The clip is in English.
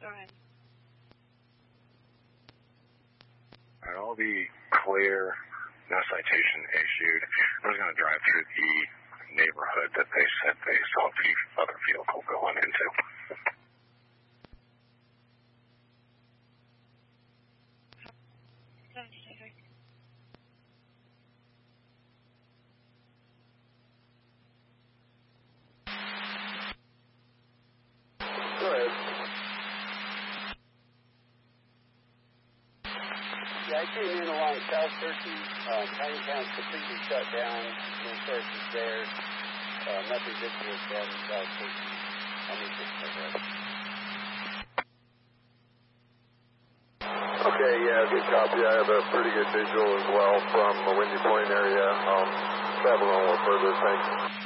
Go ahead. I'll be clear. No citation issued. I was going to drive through the neighborhood that they said they saw other vehicle going into. Go ahead. Yeah, I came in along South Turkey. Pinetown's completely shut down. No sources there. Nothing visible from South Turkey. I'll make this like that. Okay, yeah, good copy. I have a pretty good visual as well from the Windy Point area. Travel on a little further. Thanks.